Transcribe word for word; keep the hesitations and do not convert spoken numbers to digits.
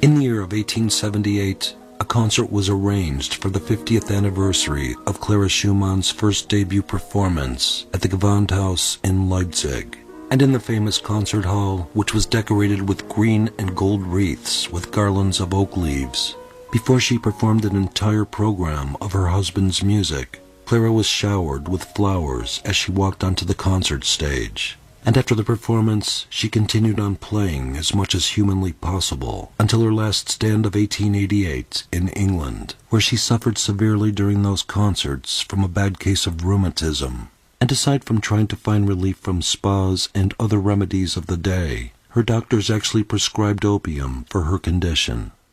In the year of eighteen seventy-eight, a concert was arranged for the fiftieth anniversary of Clara Schumann's first debut performance at the Gewandhaus in Leipzig, and in the famous concert hall, which was decorated with green and gold wreaths with garlands of oak leaves. Before she performed an entire program of her husband's music, Clara was showered with flowers as she walked onto the concert stage. And after the performance, she continued on playing as much as humanly possible until her last stand of eighteen eighty-eight in England, where she suffered severely during those concerts from a bad case of rheumatism. And aside from trying to find relief from spas and other remedies of the day, her doctors actually prescribed opium for her condition.